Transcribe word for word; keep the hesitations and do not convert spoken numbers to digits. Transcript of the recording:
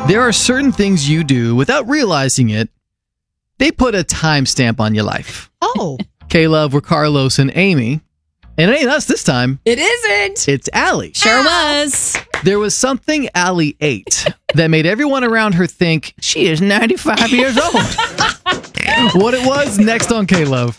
There are certain things you do without realizing it. They put a timestamp on your life. Oh. K-Love, we're Carlos and Amy. And it ain't us this time. It isn't. It's Allie. Sure Ow. was. There was something Allie ate that made everyone around her think she is ninety-five years old. What it was, next on K-Love.